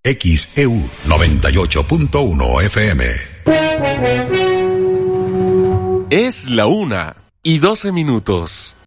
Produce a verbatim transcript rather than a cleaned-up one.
X E U noventa y ocho punto uno F M. Es la una y doce minutos.